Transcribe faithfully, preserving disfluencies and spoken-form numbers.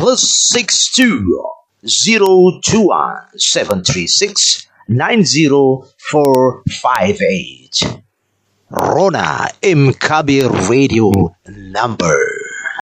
plus six two zero two one seven three six nine zero four five eight. Rona M Kabir Radio number.